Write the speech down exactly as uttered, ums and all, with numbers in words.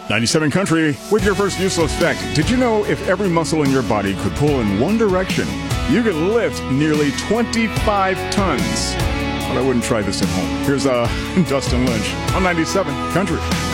ninety-seven Country with your first useless fact. Did you know if every muscle in your body could pull in one direction, you could lift nearly twenty-five tons? But I wouldn't try this at home. Here's uh, Dustin Lynch on ninety-seven Country.